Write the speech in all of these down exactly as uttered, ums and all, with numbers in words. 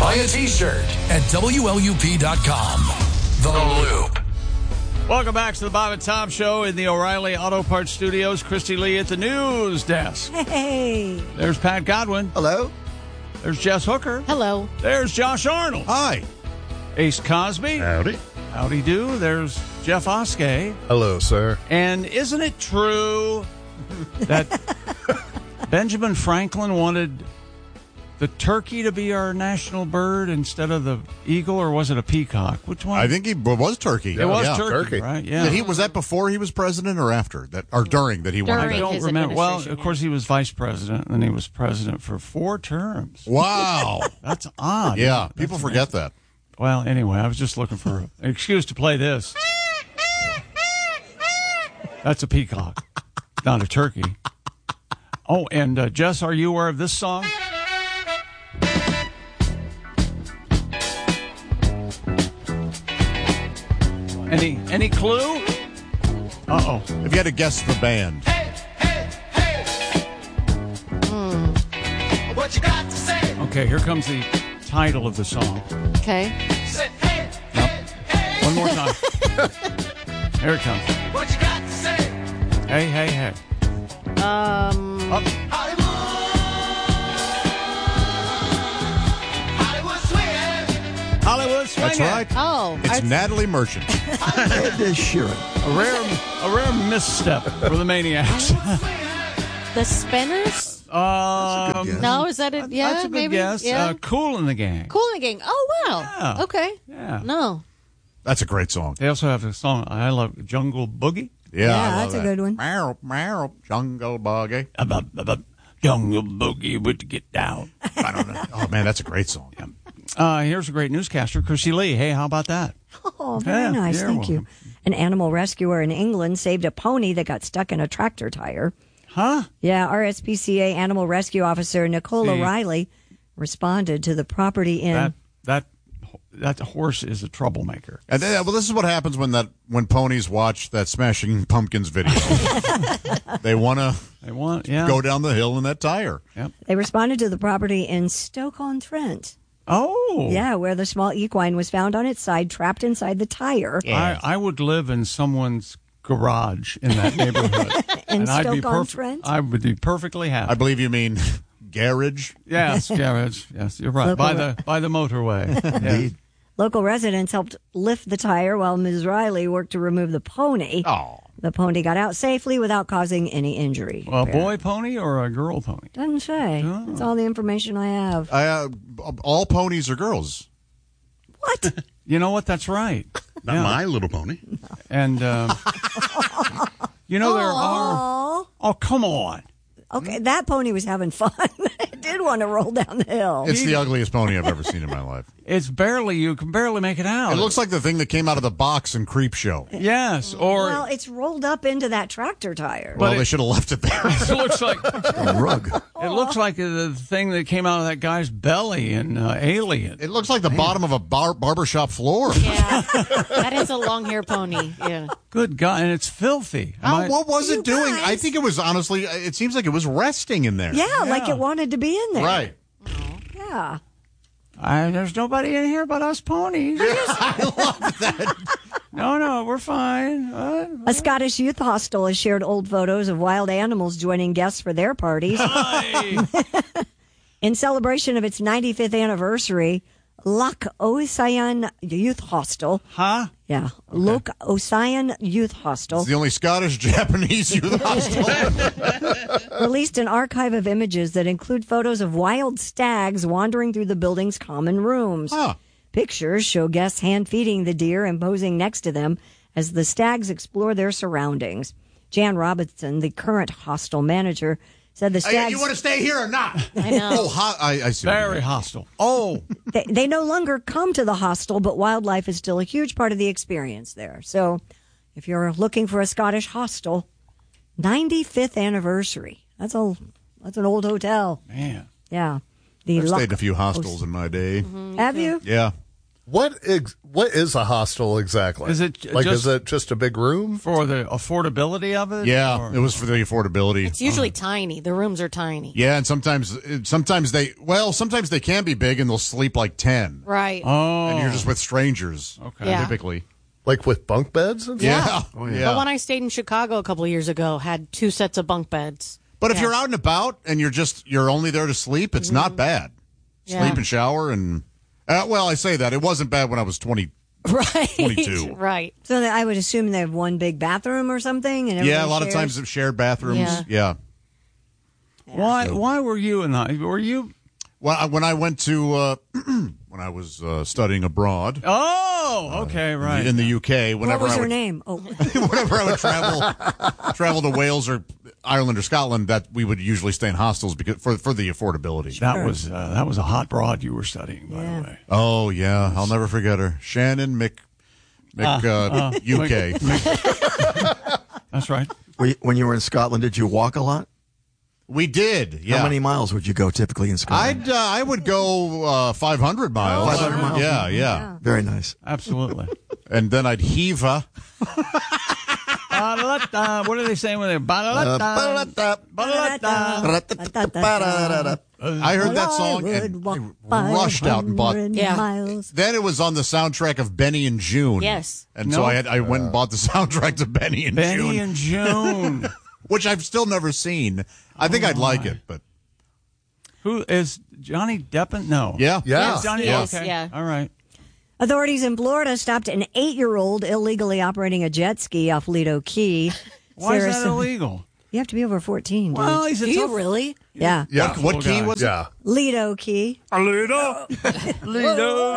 Buy a t-shirt at W L U P dot com. The Loop. Welcome back to the Bob and Tom Show in the O'Reilly Auto Parts Studios. Christy Lee at the news desk. Hey. There's Pat Godwin. Hello. There's Jess Hooker. Hello. There's Josh Arnold. Hi. Ace Cosby. Howdy. Howdy do. There's Jeff Oskey. Hello, sir. And isn't it true that Benjamin Franklin wanted the turkey to be our national bird instead of the eagle, or was it a peacock? Which one? I think he it was turkey. it was yeah. turkey, turkey. right? Yeah. Did he was that before he was president or after that or during that he During. wanted I that? don't his remember. Well, administration, of yeah. course, he was vice president, and he was president for four terms. Wow. That's odd. yeah, That's people amazing. forget that. Well, anyway, I was just looking for an excuse to play this. That's a peacock, not a turkey. Oh, and uh, Jess, are you aware of this song? Any any clue? Uh-oh. If you had to guess the band. What you got to say? Okay, here comes the title of the song. Okay. Say, hey, Yep. One more time. Here it comes. what you got to say? Hey, hey, hey. Um, Up. Hollywood. Hollywood swinging. Hollywood swinging. That's right. oh. It's I- Natalie Merchant. A rare, a rare misstep for the Maniacs. the Spinners? Um, No, is that it? Yeah, that's a good maybe. guess. Yeah. Uh, Cool in the Gang. Cool in the Gang. Oh, wow. Yeah. Okay. Yeah. No. That's a great song. They also have a song I love, Jungle Boogie. Yeah, Yeah, I love that's a that. good one. Meow, meow, jungle buggy. Jungle Boogie would get down. I don't know. Oh man, that's a great song. Uh, here's a great newscaster, Chrissy Lee. Hey, how about that? Oh, very Yeah, nice. you're Thank you. welcome. An animal rescuer in England saved a pony that got stuck in a tractor tire. Huh? Yeah, R S P C A animal rescue officer Nicole See. O'Reilly responded to the property in. That that that horse is a troublemaker. And then, well, this is what happens when that when ponies watch that Smashing Pumpkins video. They want to They want, yeah. go down the hill in that tire. Yep. They responded to the property in Stoke-on-Trent. Oh. Yeah, where the small equine was found on its side, trapped inside the tire. I, I would live in someone's garage in that neighborhood. In and I'd be Stoke-on-Trent? I would be perfectly happy. I believe you mean garage. Yes, garage. Yes, you're right. Local By re- the by the motorway. Yeah. Local residents helped lift the tire while Miz Riley worked to remove the pony. Oh, The pony got out safely without causing any injury. A boy pony or a girl pony? Doesn't say. Oh. That's all the information I have. I, uh, all ponies are girls. What? You know what? That's right. Not Yeah. my little pony. And um, you know there are. Aw. Oh, come on! Okay, that pony was having fun. It did want to roll down the hill. It's the ugliest pony I've ever seen in my life. It's barely you can barely make it out. It looks like the thing that came out of the box in Creep Show. yes, or Well, it's rolled up into that tractor tire. Well, it- they should have left it there. it looks like A rug. it looks like the thing that came out of that guy's belly in uh, Alien. It looks like the bottom of a bar- barbershop floor. Yeah. That is a long hair pony. Yeah. Good God, and it's filthy. Am How, I- what was You it doing? guys. I think it was honestly, it seems like it was resting in there. yeah, like Yeah. it wanted to be in there. Right. Yeah. I, there's nobody in here but us ponies. I love that. No, no, we're fine. Uh, A Scottish youth hostel has shared old photos of wild animals joining guests for their parties. hi. In celebration of its ninety-fifth anniversary, Loch Ossian Youth Hostel. Huh? Yeah, Loch Ossian Youth Hostel It's the only Scottish Japanese youth hostel. released an archive of images that include photos of wild stags wandering through the building's common rooms. Huh. Pictures show guests hand-feeding the deer and posing next to them as the stags explore their surroundings. Jan Robinson, the current hostel manager, said the Hey, stags you want to stay here or not? I know. Oh, ho- I, I see. what you Very mean. hostile. Oh, they, they no longer come to the hostel, but wildlife is still a huge part of the experience there. So if you're looking for a Scottish hostel, ninety-fifth anniversary. That's a that's an old hotel. man. Yeah. The I've Loch stayed in a few hostels in my day. Have you? Yeah. What ex- what is a hostel exactly? Is it like just- is it just a big room? For the affordability of it? Yeah, Or- it was for the affordability. It's usually tiny. The rooms are tiny. Yeah, and sometimes sometimes they well, sometimes they can be big and they'll sleep like ten. Right. Oh. And you're just with strangers. Okay. Yeah. Typically. Like with bunk beds and Yeah. stuff? Oh, The yeah. one I stayed in Chicago a couple of years ago had two sets of bunk beds. But if Yeah. you're out and about and you're just you're only there to sleep, it's not bad. Yeah. Sleep and shower and uh, well, I say that it wasn't bad when I was twenty. Right. twenty-two. Right. So that I would assume they have one big bathroom or something. And Yeah, a everybody lot of shares? times it's shared bathrooms. Yeah. Yeah. Why Why were you in the. Were you. Well, I- when I went to uh, when I was uh, studying abroad Oh, okay, right. in the U K, What whenever was I your would, name? Oh, whenever I would travel travel to Wales or Ireland or Scotland, that we would usually stay in hostels because for for the affordability. That was uh, that was a hot broad you were studying, by Yeah. the way. Oh yeah, I'll never forget her, Shannon Mc, Mc uh, U K. That's right. Were you- When you were in Scotland, did you walk a lot? We did. Yeah. How many miles would you go typically in Scotland? I'd uh, I would go uh, five hundred miles. five hundred miles? Yeah, yeah, Very nice. Absolutely. and then I'd heave her. Ba-da-da-da. What are they saying when they ba-da-da-da? Ba-da-da-da. I heard that song I would and walk I rushed out and bought. five hundred Yeah. miles. Then it was on the soundtrack of Benny and June. Yes. and so No. I had I went and bought the soundtrack to Benny and Benny June, and June. which I've still never seen. I think I'd like it, but Who is Johnny Depp? No. yeah, Yeah. It's Johnny. Yes, okay. yeah. All right. Authorities in Florida stopped an eight-year-old illegally operating a jet ski off Lido Key. Why is that Sarasota- illegal? You have to be over fourteen, dude. Well, he's a Do you tough. really? yeah. Yeah. What, what Cool key guy. was Yeah. Lido Key. Lido. Lido.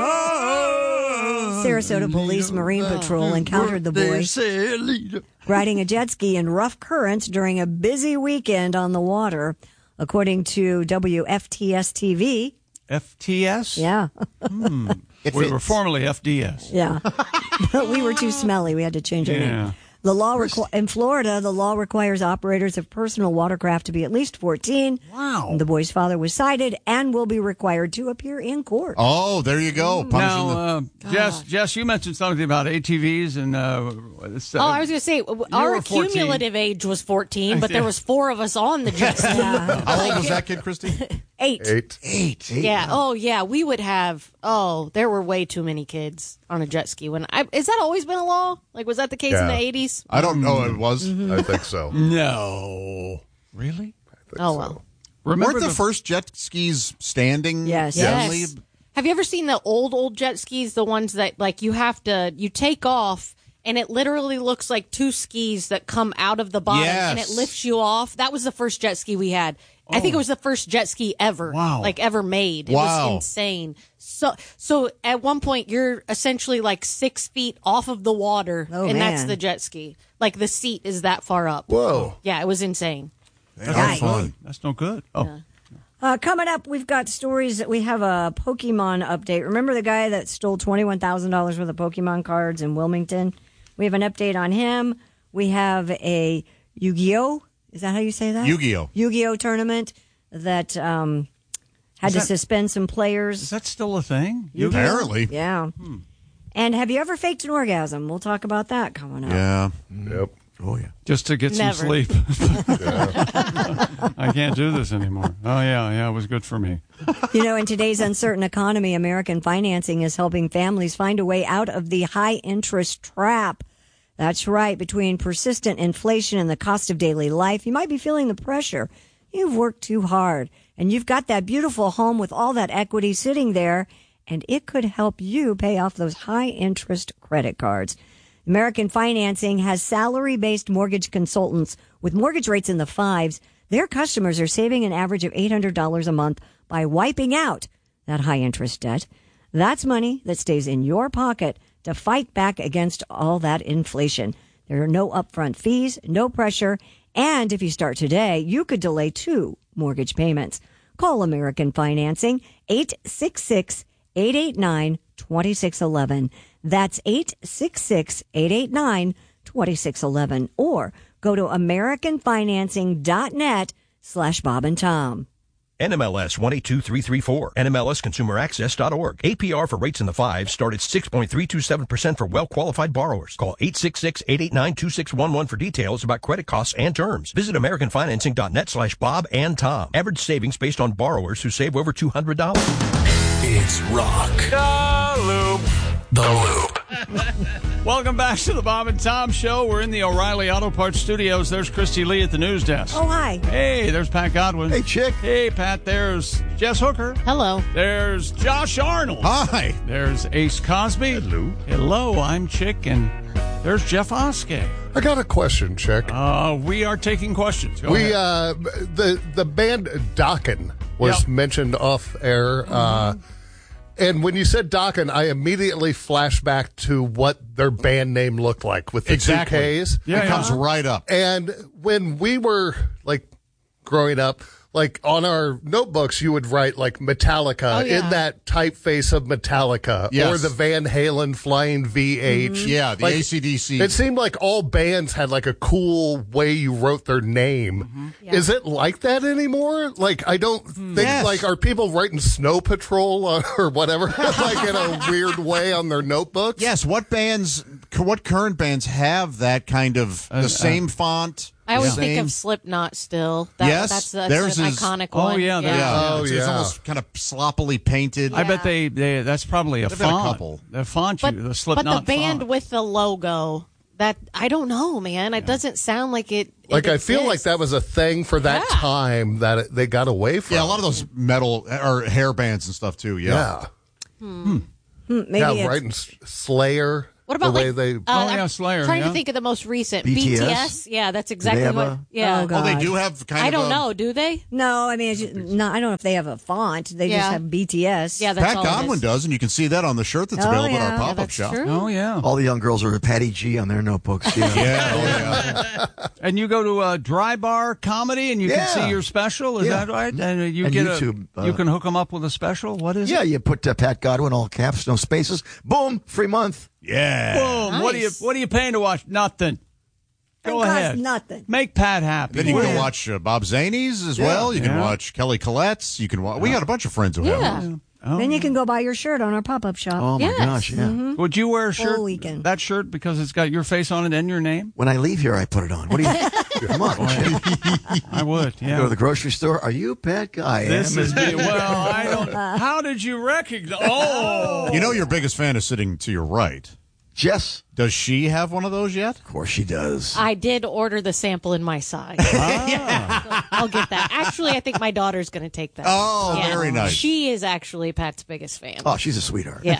Sarasota Police Marine Patrol encountered the boy riding a jet ski in rough currents during a busy weekend on the water, according to W F T S T V. F T S? Yeah. We were formerly F D S. Yeah. But we were too smelly. We had to change our Yeah. name. The law requ- in Florida, the law requires operators of personal watercraft to be at least fourteen. Wow. The boy's father was cited and will be required to appear in court. Oh, there you go. Punishing Now, the- uh, Jess, Jess, you mentioned something about A T Vs and. Uh, this, uh, Oh, I was going to say, w- our were fourteen. cumulative age was fourteen, but there was four of us on the jet ski. How old was that kid, Christy? Eight. Eight. eight. Yeah. Oh, yeah. We would have. Oh, there were way too many kids on a jet ski. When I is that always been a law? Like, was that the case in Yeah. the eighties? I don't know. It was. I think so. No. Really? Oh well. Remember Weren't the, first jet skis standing? Yes. only? Yes. Have you ever seen the old old jet skis? The ones that like you have to you take off. And it literally looks like two skis that come out of the bottom and it Yes. lifts you off. That was the first jet ski we had. I think it was the first jet ski ever. Wow. Like ever made. It Wow. was insane. So so at one point you're essentially like six feet off of the water Oh, and that's man. the jet ski. Like the seat is that far up. Whoa. Yeah, it was insane. That's Nice. no fun. That's no good. Oh, Uh, coming up, we've got stories that we have a Pokemon update. Remember the guy that stole twenty-one thousand dollars worth of Pokemon cards in Wilmington? We have an update on him. We have a Yu-Gi-Oh! Is that how you say that? Yu-Gi-Oh! Yu-Gi-Oh! Tournament that um, had Is to that- suspend some players. is that still a thing? You Apparently. Yeah. And have you ever faked an orgasm? We'll talk about that coming up. Yeah. Yep. Oh, yeah. just to get some Never. sleep. I can't do this anymore. Oh yeah, yeah, it was good for me. You know, in today's uncertain economy, American Financing is helping families find a way out of the high interest trap. That's right. Between persistent inflation and the cost of daily life, you might be feeling the pressure. You've worked too hard and you've got that beautiful home with all that equity sitting there, and it could help you pay off those high interest credit cards. American Financing has salary-based mortgage consultants with mortgage rates in the fives. Their customers are saving an average of eight hundred dollars a month by wiping out that high-interest debt. That's money that stays in your pocket to fight back against all that inflation. There are no upfront fees, no pressure, and if you start today, you could delay two mortgage payments. Call American Financing, eight six six, eight eight nine, two six one one. That's eight six six, eight eight nine, two six one one. Or go to american financing dot net slash Bob and Tom. N M L S one eight two three three four. N M L S consumer access dot org. A P R for rates in the fives start at six point three two seven percent for well-qualified borrowers. Call eight six six, eight eight nine, two six one one for details about credit costs and terms. Visit American Financing dot net slash Bob and Tom. Average savings based on borrowers who save over two hundred dollars. It's Rock. The Loop. The Loop. Welcome back to the Bob and Tom Show. We're in the O'Reilly Auto Parts studios. There's Christy Lee at the news desk. Oh, hi. Hey, there's Pat Godwin. Hey, chick. Hey, Pat. There's Jess Hooker. Hello. There's Josh Arnold. Hi. There's Ace Cosby. Hello. Hello, I'm Chick, and there's Jeff Oskey. I got a question, Chick. Uh, we are taking questions. Go we ahead. uh the the band Dokken was Yep. mentioned off air. Uh, and when you said Dokken, I immediately flashed back to what their band name looked like with the Exactly. two Ks. Yeah, it comes yeah. right up. And when we were like growing up, like on our notebooks, you would write like Metallica Oh, yeah. in that typeface of Metallica Yes. or the Van Halen Flying V H. Yeah, the Like, A C D C. It seemed like all bands had like a cool way you wrote their name. Yeah. Is it like that anymore? Like, I don't think, Yes. like, are people writing Snow Patrol or, or whatever, like in a weird way on their notebooks? Yes, what bands, what current bands have that kind of the same font? I always the think same- of Slipknot still. That, Yes, that's, that's theirs an is- iconic Oh, one. yeah, there's- Yeah, Oh, it's, it's yeah. almost kind of sloppily painted. I bet Yeah. they, they that's probably a They've got a font. couple. The font, But, you, the but Slipknot the band font. with the logo, that I don't know, man. It doesn't sound like it. it Like, I feel like exists. that was a thing for that Yeah. time that it, they got away from. Yeah, a lot of those metal or hair bands and stuff too. Yeah. Yeah. Hmm, maybe Yeah, it's- writing S- Slayer. What about the way like, they. uh, Oh, I'm yeah, Slayer, Trying yeah. to think of the most recent B T S? B T S. Yeah, that's exactly have what. a- Yeah. Oh, God. Oh, they do have kind I of. don't a, know. Do they? No, I mean, it's just, no, I don't know if they have a font. They just Yeah. have B T S. Yeah, that's Pat all it Godwin is. does, and you can see that on the shirt that's Oh, available yeah. at our Yeah, pop-up That's shop. true. Oh, yeah. All the young girls are Patty G on their notebooks. Yeah. Yeah, oh, yeah. And you go to a dry bar comedy and you Yeah. can see your special. Is Yeah. that right? And uh, you And get YouTube, a, uh, you can hook them up with a special. What is Yeah, it? you put uh, Pat Godwin, all caps, no spaces. Boom, free month. Yeah. Boom. What are you Nice. What are you paying to watch? Nothing. Go Don't cost ahead. nothing. Make Pat happy. Then you Will can ya? watch uh, Bob Zanies as well. You can Yeah. watch Kelly Colette's. You can watch. We got a bunch of friends who have Yeah. those. Oh. Then you can go buy your shirt on our pop-up shop. Oh, my Yes. gosh, yeah. Would you wear a shirt? Full weekend. That shirt because it's got your face on it and your name. When I leave here, I put it on. What do you? Come on. I would. Yeah. Go to the grocery store. Are you Pat Guy? This is me. Well, I don't. How did you recognize? Oh, You know, your biggest fan is sitting to your right. Jess. Does she have one of those yet? Of course she does. I did order the sample in my size. Ah. So I'll get that. Actually, I think my daughter's going to take that. Oh, Yeah. very nice. She is actually Pat's biggest fan. Oh, she's a sweetheart. Yeah.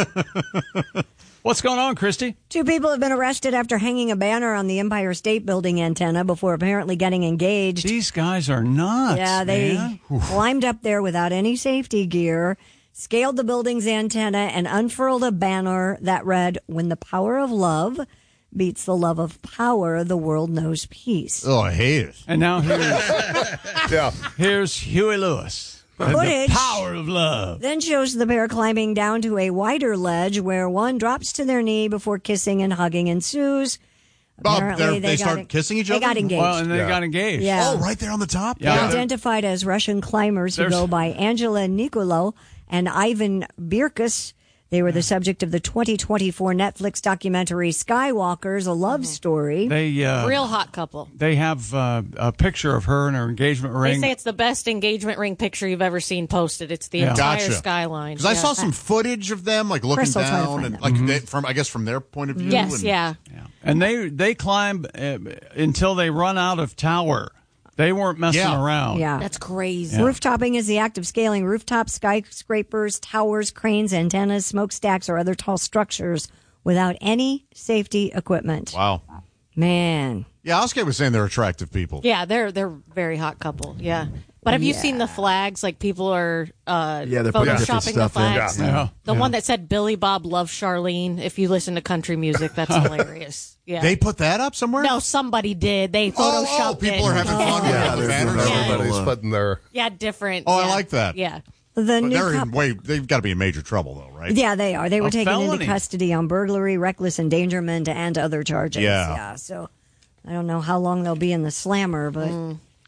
what's going on, Christy? Two people have been arrested after hanging a banner on the Empire State Building antenna before apparently getting engaged. These guys are nuts. Yeah, they man. climbed up there without any safety gear, scaled the building's antenna, and unfurled a banner that read, "When the power of love beats the love of power, the world knows peace." Oh, I hate it. And now here's Yeah. here's Huey Lewis. And Footage. The power of love. Then shows the pair climbing down to a wider ledge where one drops to their knee before kissing and hugging ensues. Bob, Apparently, they're- they got start en- kissing each They other? got engaged. Well, and they Yeah. got engaged. Yeah. Oh, right there on the top? Yeah. They're identified as Russian climbers who There's- go by Angela Nicolo and Ivan Birkus. They were the subject of the twenty twenty-four Netflix documentary Skywalkers, a love story. They uh, Real hot couple. they have uh, a picture of her in her engagement They ring. say it's the best engagement ring picture you've ever seen posted. It's the Yeah. entire Gotcha. skyline. Because I Yeah. saw some footage of them, like looking Chris will try to down, find and them. like Mm-hmm. they, from I guess from their point of view. Yes, and, yeah. Yeah. And they they climb uh, until they run out of tower. They weren't messing Yeah. around. Yeah. That's crazy. Rooftoping is the act of scaling rooftops, skyscrapers, towers, cranes, antennas, smokestacks, or other tall structures without any safety equipment. Wow. Man. Yeah, Oscar was saying they're attractive people. Yeah, they're they're very hot couple. Yeah. But have you seen the flags? Like people are uh, Yeah, they're putting different photoshopping the stuff in. flags. Yeah. Yeah. The Yeah. one that said Billy Bob loves Charlene. If you listen to country music, that's hilarious. Yeah. They put that up somewhere? no, somebody did. They Oh, photoshopped oh, people it. are having fun with Yeah, all the they're banners. doing Yeah. Everybody's Uh, putting their. Yeah, different. Oh, I yeah. like that. Yeah. The But new they're cou- in way, they've got to be in major trouble, though, right? Yeah, they are. They were A taken felony. into custody on burglary, reckless endangerment, and other charges. Yeah. Yeah. So I don't know how long they'll be in the slammer, but good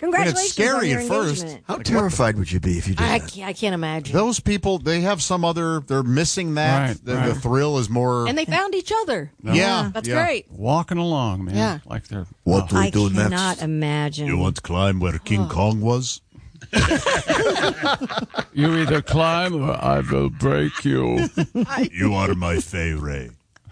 Congratulations scary on your at first. engagement. How terrified would you be if you did I that? can't, I can't imagine. Those people, they have some other. They're missing that. Right, the, the right. thrill is more. And they found each other. yeah, That's yeah. great. Walking along, man. Yeah. Like they're. What do we I do cannot next? imagine. You want to climb where King Kong was? You either climb or I will break you. You are my favorite.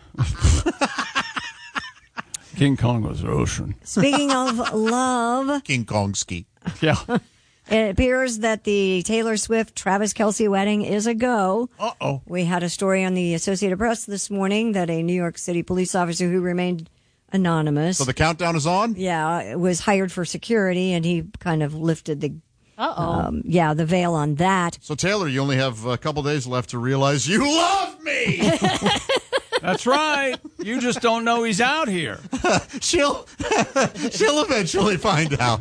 King Kong was ocean. Speaking of love, King Kong ski. Yeah. it appears that the Taylor Swift Travis Kelce wedding is a go. Uh oh. We had a story on the Associated Press this morning that a New York City police officer who remained anonymous, So the countdown is on. yeah, was hired for security, and he kind of lifted the, Uh-oh. um, yeah, the veil on that. So Taylor, you only have a couple days left to realize you love me. That's right. You just don't know he's out here. she'll she'll eventually find out.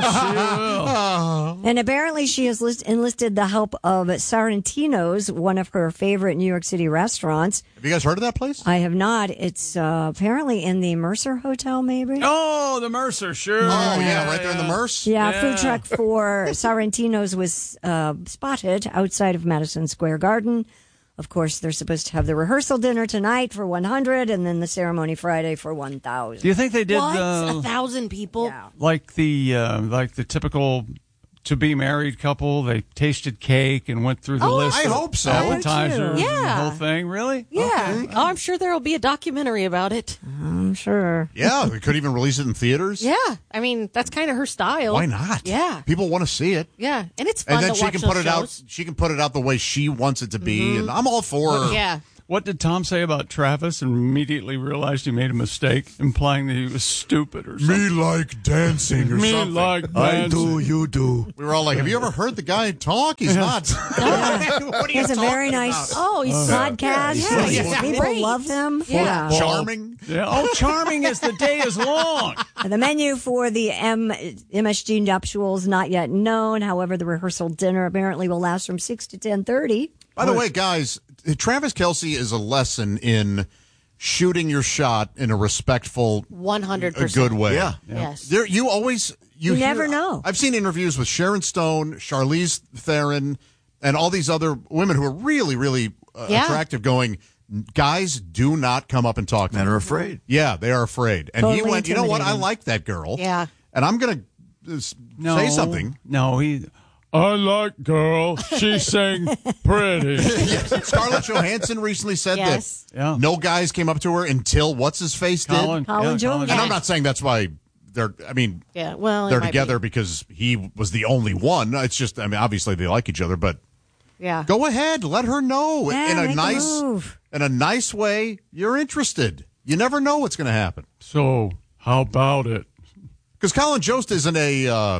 And apparently, she has list- enlisted the help of Sorrentino's, one of her favorite New York City restaurants. Have you guys heard of that place? I have not. It's uh, apparently in the Mercer Hotel, maybe. Oh, the Mercer, sure. Oh yeah, right there in the Merce. Yeah, a Yeah. food truck for Sorrentino's was uh, spotted outside of Madison Square Garden. Of course, they're supposed to have the rehearsal dinner tonight for one hundred, and then the ceremony Friday for one thousand. Do you think they did What? uh, A thousand people? like the uh, like the typical to be married couple? They tasted cake and went through the Oh, list I of hope so. appetizers, and the Yeah. whole thing. Really? Yeah. Oh, I'm sure there will be a documentary about it. I'm sure. Yeah, we could even release it in theaters. Yeah. I mean, that's kind of her style. Why not? Yeah. People want to see it. Yeah. And it's fun And then to she watch can those put it out. shows. She can put it out the way she wants it to be, and I'm all for. Yeah. What did Tom say about Travis and immediately realized he made a mistake, implying that he was stupid or something? like dancing or Me something. like I dancing. do, you do. We were all like, "Have you ever heard the guy talk? He's not." What are He you has a talking very nice Oh, he's podcast. Yeah, Yes, he's people great. love him. Yeah. about? Charming. Yeah. Oh, charming as the day is long. The menu for the M- MSG nuptials not yet known. However, the rehearsal dinner apparently will last from six to ten thirty. By the way, guys, Travis Kelce is a lesson in shooting your shot in a respectful, one hundred a percent. good way. Yeah. Yes. There, you always you, You hear- never know. I've seen interviews with Sharon Stone, Charlize Theron, and all these other women who are really, really uh, Yeah. attractive. Going, guys, do not come up and talk to Men me. are afraid. Yeah, they are afraid. And he Totally went, you know what? I intimidating. like that girl. Yeah. And I'm going to No, say something. No, he. I like girl. She sang pretty. Scarlett Johansson recently said Yes. that Yeah. no guys came up to her until what's his face did. Colin, Colin yeah, Jones. And I'm not saying that's why they're. I mean, Yeah. Well, it they're might together be. because he was the only one. It's just, I mean, obviously they like each other, but Yeah. go ahead, let her know Yeah, in a make a nice, move. in a nice way. You're interested. You never know what's going to happen. So how about it? Because Colin Jost isn't a. Uh,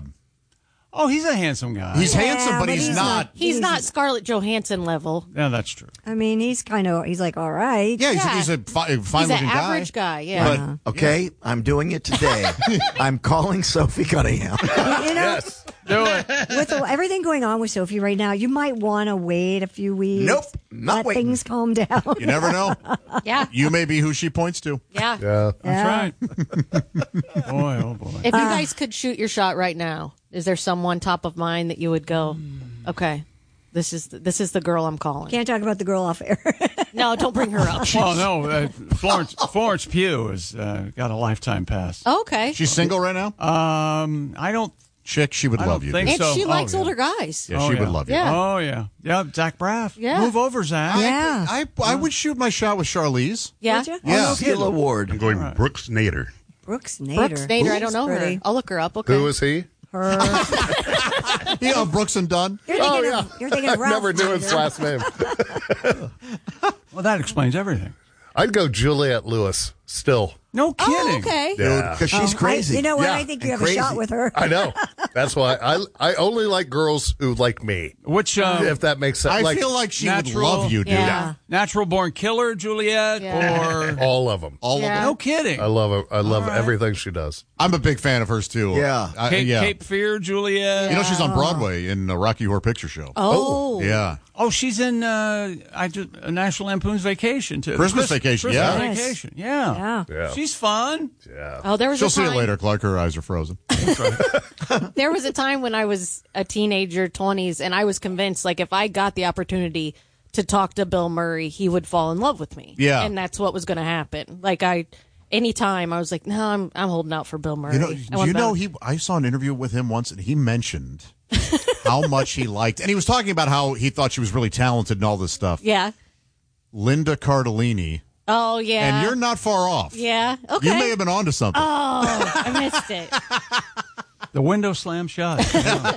Oh, he's a handsome guy. he's Yeah, handsome, but, but he's, he's not. not- He's not Scarlett Johansson level. Yeah, that's true. I mean, he's kind of, he's like, all right. Yeah, he's, Yeah. he's a fi- He's fine-looking an guy. average guy. Yeah. But Okay, I'm doing it today. I'm calling Sophie Cunningham. You know, Do it. with the, everything going on with Sophie right now, you might want to wait a few weeks. Nope, not let waiting. things calm down. you never know. Yeah. You may be who she points to. Yeah. Yeah. That's right. Boy, oh boy. If you guys could shoot your shot right now, is there someone top of mind that you would go, okay, this is the, this is the girl I'm calling? Can't talk about the girl off air. No, don't bring her up. Oh no, uh, Florence Florence Pugh has uh, got a lifetime pass. Okay. She's single right now. Um, I don't. Chick, she would I love don't you. think And so. she Oh, likes yeah. older guys. Yeah, Oh, she yeah. would love you. Yeah. Oh yeah, yeah. Zach Braff. Yeah. Move over, Zach. Yeah. I, I would shoot my shot with Charlize. Yeah. Would you? Yeah. Steele Award. I'm going Brooks Nader. Brooks Nader. Brooks Nader. I don't know Pretty. her. I'll look her up. Okay. Who is he? Her. Yeah, Brooks and Dunn. You're thinking Oh, yeah. of, you're thinking I of Ralph never knew his Nader. last name. Well, that explains everything. I'd go Juliette Lewis still. No kidding. Oh, okay. Yeah. Because she's Oh, crazy. I, you know what? Yeah, I think you and have a shot crazy. with her. I know. That's why I I only like girls who like me. Which uh, If that makes sense. I like feel like she natural- would love you, dude. Yeah. natural born killer, Juliet, Yeah. or all of them. All Yeah. of no them. kidding. I love her. I love All right. everything she does. I'm a big fan of hers too. Yeah. I- Cape, yeah. Cape Fear, Juliet. You know she's on Broadway in the Rocky Horror Picture Show. Oh. Yeah. Oh, she's in uh, I just uh, National Lampoon's Vacation too. Christmas Vacation, Christmas yeah. Yes. Vacation, yeah. Yeah. Yeah. She's fun. Yeah. Oh, there was She'll a see time, you later, Clark. Her eyes are frozen. There was a time when I was a teenager, twenties, and I was convinced, like, if I got the opportunity to talk to Bill Murray, he would fall in love with me. Yeah. And that's what was going to happen. Like, I, anytime I was like, no, I'm, I'm holding out for Bill Murray. You know, I do want you know that. he? I saw an interview with him once, and he mentioned how much he liked, and he was talking about how he thought she was really talented and all this stuff. Yeah. Linda Cardellini, Oh, yeah. and you're not far off. Yeah. Okay. You may have been onto something. Oh, I missed it. The window slammed shut. Yeah.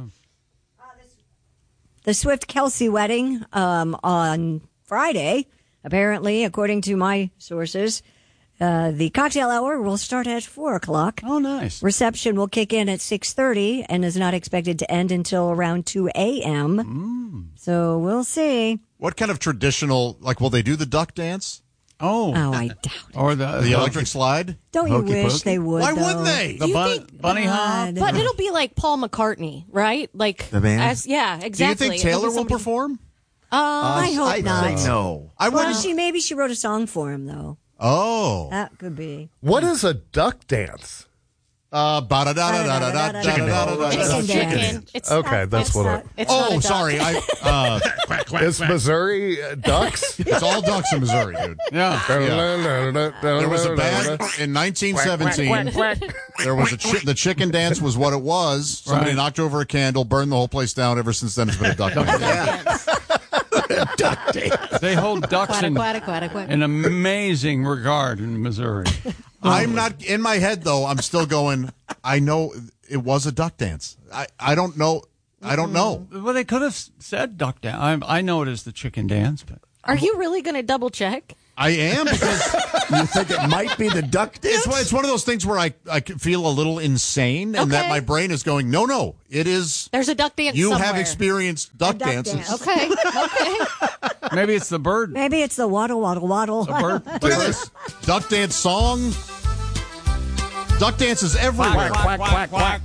The Swift Kelsey wedding um, on Friday, apparently, according to my sources, uh, the cocktail hour will start at four o'clock. Oh, nice. Reception will kick in at six thirty and is not expected to end until around two a.m. Mm. So we'll see. What kind of traditional, like, will they do the duck dance? Oh. Oh, I doubt it. Or the, The electric slide? Don't you Hokey wish pokey? they would? Why though? wouldn't they? The you bun- think- bunny hop. God. But it'll be like Paul McCartney, right? Like The band? As, yeah, exactly. Do you think It'll be Taylor will somebody- perform? Uh, I hope I'd not. say no. I Well, wouldn't. she maybe she wrote a song for him though. Oh. That could be. What is a duck dance? Uh, ba-da-da-da-da-da-da-da-da-da-da. It's Chicken chicken. dance. It's Okay, not, that's it's what not, I- it's not a Oh, duck. sorry. I, uh, Is Missouri uh, ducks? it's all ducks in Missouri, dude. Yeah. There there was a band in nineteen seventeen. There was a chi- the chicken dance was what it was. Somebody Right. knocked over a candle, burned the whole place down. Ever since then, it's been a duck dance. Duck dance. They hold ducks Quack, in, quack, quack, quack. in amazing regard in Missouri. I'm not in my head though. I'm still going. I know it was a duck dance. I, I don't know. I don't know. Well, they could have said duck dance. I, I know it is the chicken dance, but Are you really going to double check? I am because You think it might be the duck dance? it's one- it's one of those things where I I can feel a little insane, and that Okay. my brain is going. No, no. It is. There's a duck dance You somewhere. have experienced duck, duck dances. dance. Okay. Okay. maybe it's the bird. Maybe it's the waddle waddle waddle. The bird. Look at this duck dance song. Duck dance is everywhere. Quack, quack, quack,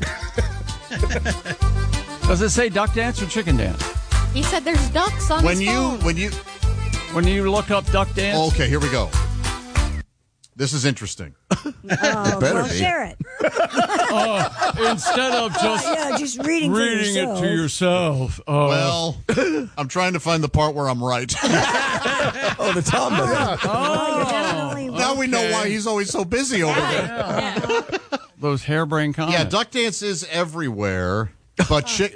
Does it say duck dance or chicken dance? He said there's ducks on When his you phone. when you When you look up duck dance, okay, here we go. This is interesting. Oh, better well, be. share it. instead of just Yeah, just reading, for reading yourself. it to yourself. Oh. Well, I'm trying to find the part where I'm right. Oh, the Tom does it. Oh, you're definitely Now we know why he's always so busy over there. those harebrained comments. Yeah, duck dance is everywhere, but chick